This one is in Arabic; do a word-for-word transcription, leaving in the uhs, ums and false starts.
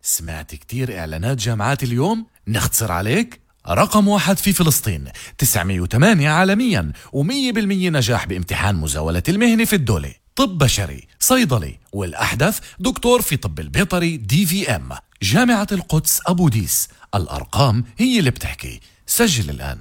سمعت كتير إعلانات جامعات اليوم؟ نختصر عليك؟ رقم واحد في فلسطين، تسعمية وثمانية عالميا، ومية بالمية نجاح بامتحان مزاولة المهنة في الدولة. طب بشري، صيدلي، والأحدث دكتور في طب البيطري دي في ام. جامعة القدس أبو ديس، الأرقام هي اللي بتحكي. سجل الآن.